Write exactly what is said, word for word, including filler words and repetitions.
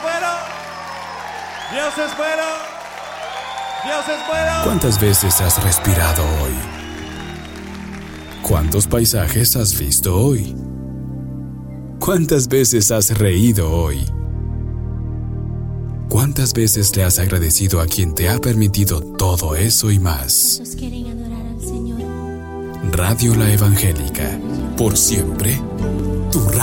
bueno. Dios es bueno. Dios es bueno. ¿Cuántas veces has respirado hoy? ¿Cuántos paisajes has visto hoy? ¿Cuántas veces has reído hoy? ¿Cuántas veces le has agradecido a quien te ha permitido todo eso y más? ¿Cuántos quieren adorar al Señor? Radio La Evangélica, por siempre, tu radio.